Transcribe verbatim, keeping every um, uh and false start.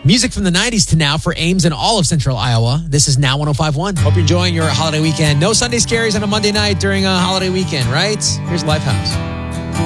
Music from the nineties to now for Ames and all of Central Iowa. This is Now one oh five point one. Hope you're enjoying your holiday weekend. No Sunday scaries on a Monday night during a holiday weekend, right? Here's Lifehouse.